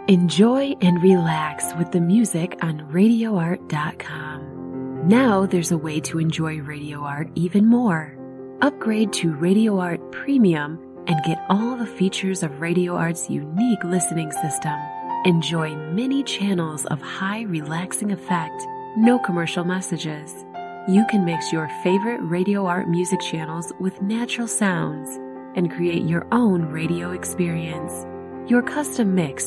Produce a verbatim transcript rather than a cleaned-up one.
Enjoy and relax with the music on radio art dot com. Now there's a way to enjoy Radio Art even more. Upgrade to Radio Art Premium and get all the features of Radio Art's unique listening system. Enjoy many channels of high relaxing effect, no commercial messages. You can mix your favorite Radio Art music channels with natural sounds and create your own radio experience. Your custom mix